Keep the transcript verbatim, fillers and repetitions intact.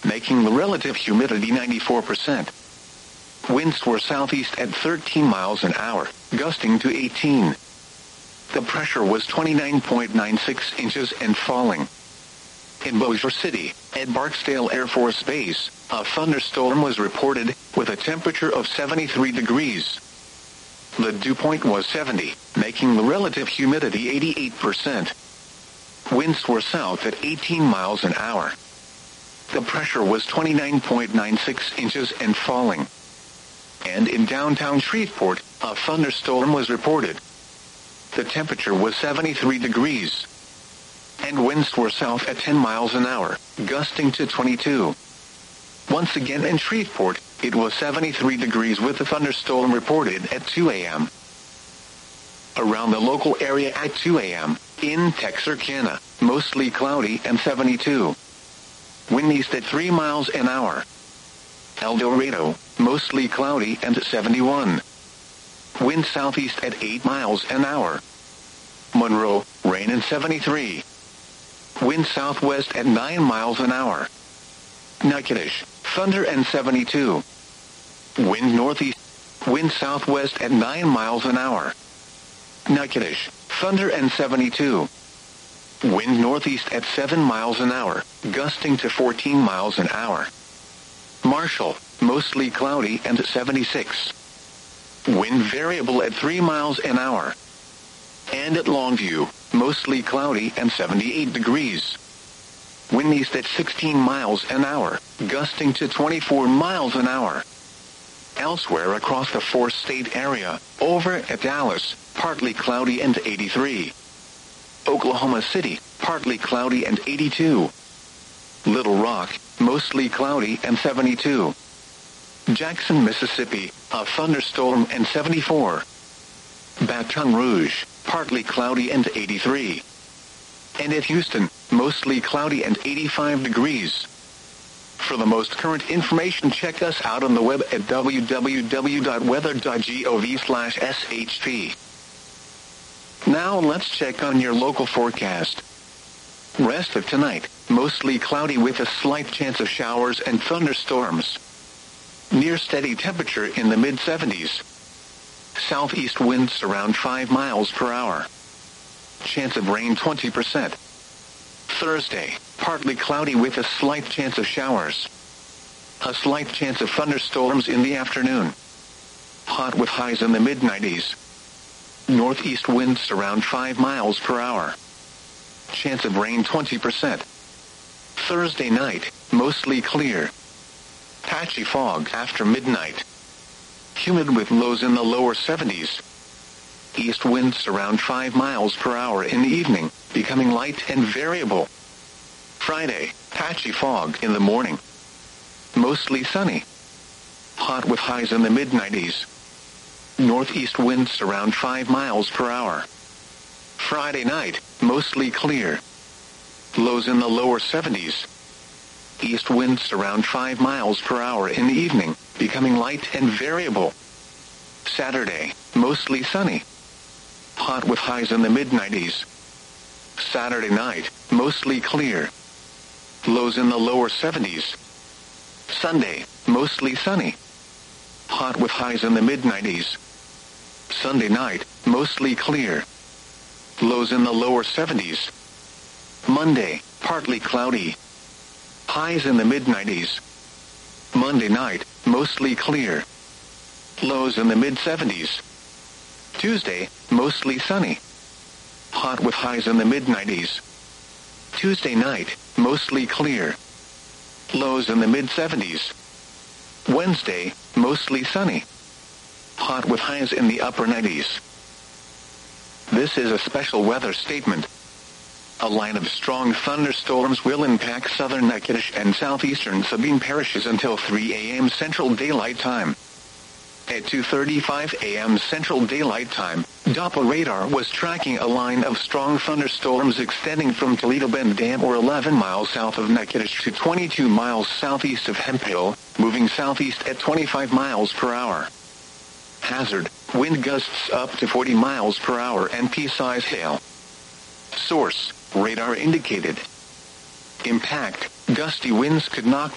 making the relative humidity ninety-four percent. Winds were southeast at thirteen miles an hour, gusting to eighteen. The pressure was twenty-nine point nine six inches and falling. In Bossier City, at Barksdale Air Force Base, a thunderstorm was reported, with a temperature of seventy-three degrees. The dew point was seventy, making the relative humidity eighty-eight percent. Winds were south at eighteen miles an hour. The pressure was twenty-nine point nine six inches and falling. And in downtown Shreveport, a thunderstorm was reported. The temperature was seventy-three degrees. And winds were south at ten miles an hour, gusting to twenty-two. Once again in Shreveport, it was seventy-three degrees with a thunderstorm reported at two a.m. Around the local area at two a.m., in Texarkana, mostly cloudy and seventy-two. Wind east at three miles an hour. El Dorado, mostly cloudy and seventy-one. Wind southeast at eight miles an hour. Monroe, rain and seventy-three. Wind southwest at nine miles an hour. Natchitoches, thunder and seventy-two. Wind northeast, wind southwest at nine miles an hour. Natchitoches, thunder and seventy-two. Wind northeast at seven miles an hour, gusting to fourteen miles an hour. Marshall, mostly cloudy and seventy-six. Wind variable at three miles an hour. And at Longview, mostly cloudy and seventy-eight degrees. Wind east at sixteen miles an hour, gusting to twenty-four miles an hour. Elsewhere across the four-state area, over at Dallas, partly cloudy and eighty-three. Oklahoma City, partly cloudy and eighty-two. Little Rock, mostly cloudy and seventy-two. Jackson, Mississippi, a thunderstorm and seventy-four. Baton Rouge, partly cloudy and eighty-three. And at Houston, mostly cloudy and eighty-five degrees. For the most current information, check us out on the web at w w w dot weather dot gov slash s h p. Now let's check on your local forecast. Rest of tonight, mostly cloudy with a slight chance of showers and thunderstorms. Near steady temperature in the mid seventies. Southeast winds around five miles per hour. Chance of rain twenty percent. Thursday, partly cloudy with a slight chance of showers. A slight chance of thunderstorms in the afternoon. Hot with highs in the mid nineties. Northeast winds around five miles per hour. Chance of rain twenty percent. Thursday night, mostly clear. Patchy fog after midnight. Humid with lows in the lower seventies. East winds around five miles per hour in the evening, becoming light and variable. Friday, patchy fog in the morning. Mostly sunny. Hot with highs in the mid nineties. Northeast winds around five miles per hour. Friday night, mostly clear. Lows in the lower seventies. East winds around five miles per hour in the evening, becoming light and variable. Saturday, mostly sunny. Hot with highs in the mid nineties. Saturday night, mostly clear. Lows in the lower seventies. Sunday, mostly sunny. Hot with highs in the mid nineties. Sunday night, mostly clear. Lows in the lower seventies. Monday, partly cloudy. Highs in the mid nineties. Monday night, mostly clear. Lows in the mid seventies. Tuesday, mostly sunny. Hot with highs in the mid nineties. Tuesday night, mostly clear. Lows in the mid seventies. Wednesday, mostly sunny. Hot with highs in the upper nineties. This is a special weather statement. A line of strong thunderstorms will impact southern Natchitoches and southeastern Sabine parishes until three a.m. Central Daylight Time. At two thirty-five a.m. Central Daylight Time, Doppler radar was tracking a line of strong thunderstorms extending from Toledo Bend Dam or eleven miles south of Natchitoches to twenty-two miles southeast of Hemphill, moving southeast at twenty-five miles per hour. Hazard, wind gusts up to forty miles per hour and pea-size hail. Source, radar indicated. Impact, gusty winds could knock